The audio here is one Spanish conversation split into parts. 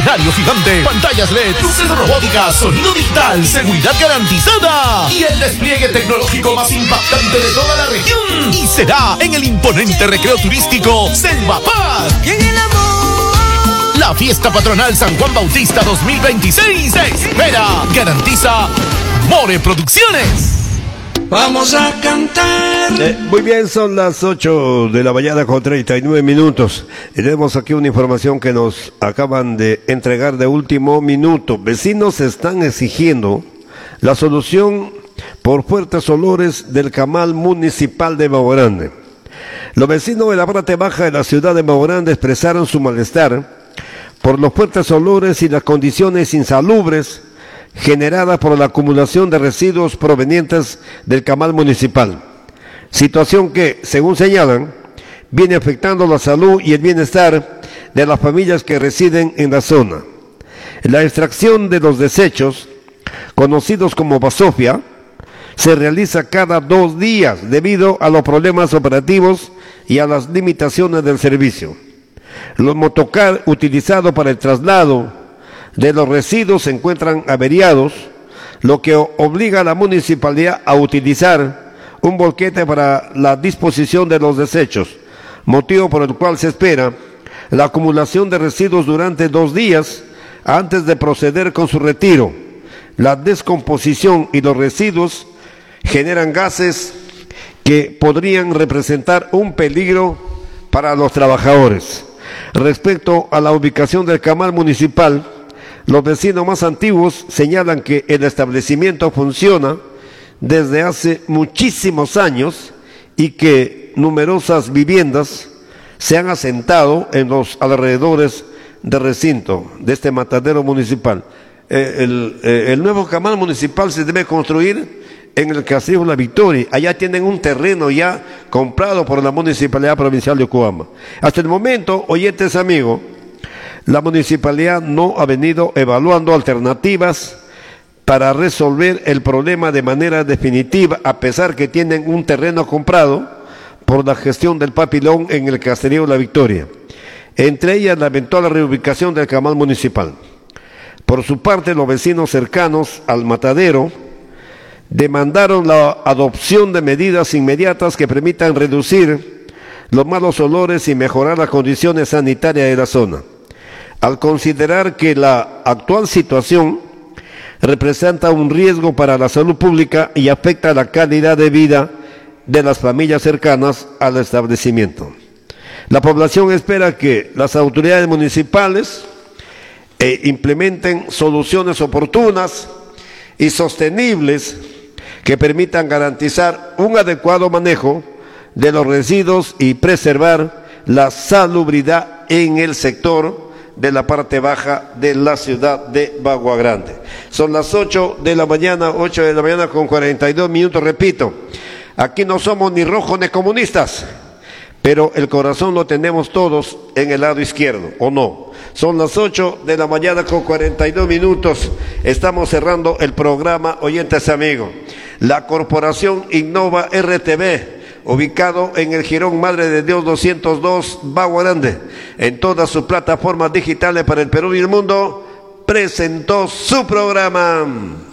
escenario gigante, pantallas LED, luces robóticas, sonido digital, seguridad garantizada y el despliegue tecnológico más impactante de toda la región. Y será en el imponente recreo turístico Selva Park. La fiesta patronal San Juan Bautista 2026 se espera. Garantiza More Producciones. Vamos a cantar. Muy bien, son las 8 de la mañana con 39 minutos. Tenemos aquí una información que nos acaban de entregar de último minuto. Vecinos están exigiendo la solución por fuertes olores del camal municipal de Bago Grande. Los vecinos de la parte baja de la ciudad de Bago Grande expresaron su malestar por los fuertes olores y las condiciones insalubres generadas por la acumulación de residuos provenientes del camal municipal. Situación que, según señalan, viene afectando la salud y el bienestar de las familias que residen en la zona. La extracción de los desechos, conocidos como basofia, se realiza cada 2 días debido a los problemas operativos y a las limitaciones del servicio. Los motocar utilizados para el traslado de los residuos se encuentran averiados, lo que obliga a la municipalidad a utilizar un volquete para la disposición de los desechos, motivo por el cual se espera la acumulación de residuos durante 2 días antes de proceder con su retiro. La descomposición y los residuos generan gases que podrían representar un peligro para los trabajadores. Respecto a la ubicación del camal municipal, los vecinos más antiguos señalan que el establecimiento funciona desde hace muchísimos años y que numerosas viviendas se han asentado en los alrededores del recinto de este matadero municipal. El nuevo camal municipal se debe construir en el Castillo La Victoria. Allá tienen un terreno ya comprado por la Municipalidad Provincial de Cuama. Hasta el momento, oyentes amigos, la municipalidad no ha venido evaluando alternativas para resolver el problema de manera definitiva, a pesar que tienen un terreno comprado por la gestión del Papilón en el Caserío La Victoria. Entre ellas, la eventual reubicación del camal municipal. Por su parte, los vecinos cercanos al matadero demandaron la adopción de medidas inmediatas que permitan reducir los malos olores y mejorar las condiciones sanitarias de la zona. Al considerar que la actual situación representa un riesgo para la salud pública y afecta la calidad de vida de las familias cercanas al establecimiento. La población espera que las autoridades municipales implementen soluciones oportunas y sostenibles que permitan garantizar un adecuado manejo de los residuos y preservar la salubridad en el sector de la parte baja de la ciudad de Bago Grande. Son las 8 de la mañana con 42 minutos, repito, aquí no somos ni rojos ni comunistas, pero el corazón lo tenemos todos en el lado izquierdo, ¿o no? Son las 8 de la mañana con 42 minutos, estamos cerrando el programa, oyentes amigos. La Corporación Innova RTV, ubicado en el Jirón Madre de Dios 202, Bago Grande, en todas sus plataformas digitales para el Perú y el mundo, presentó su programa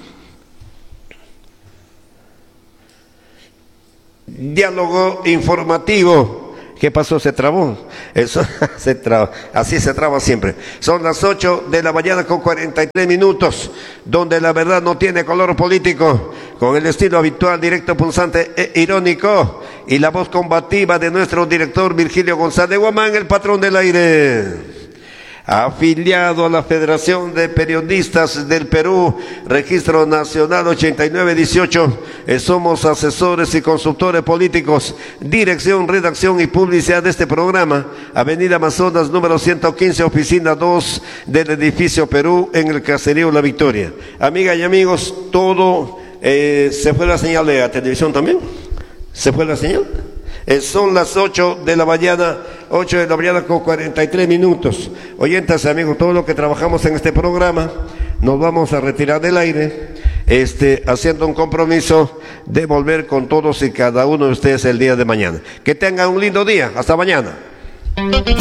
Diálogo Informativo. ¿Qué pasó? ¿Se trabó? Eso se traba. Así se traba siempre. Son las 8 de la mañana con 43 minutos, donde la verdad no tiene color político, con el estilo habitual, directo, punzante e irónico, y la voz combativa de nuestro director Virgilio González Guamán, el patrón del aire. Afiliado a la Federación de Periodistas del Perú, Registro Nacional 8918, somos asesores y consultores políticos, dirección, redacción y publicidad de este programa, Avenida Amazonas número 115, oficina 2 del edificio Perú, en el Caserío La Victoria. Amigas y amigos, todo, ¿se fue la señal de la televisión también? ¿Se fue la señal? Son las 8 de la mañana con 43 minutos. Oyentes, amigos, todo lo que trabajamos en este programa, nos vamos a retirar del aire, haciendo un compromiso de volver con todos y cada uno de ustedes el día de mañana. Que tengan un lindo día. Hasta mañana.